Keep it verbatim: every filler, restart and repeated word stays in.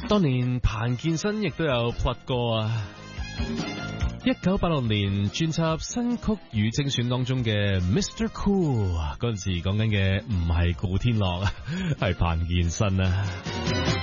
當年彭健新亦都有 plot 歌啊。一九八六年專輯新曲與精選當中嘅 Mister Cool 嗰陣時講緊嘅唔係古天樂啊，係彭健新啊。